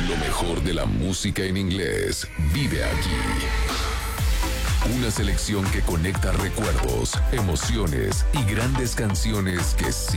Lo mejor de la música en inglés vive aquí. Una selección que conecta recuerdos, emociones y grandes canciones que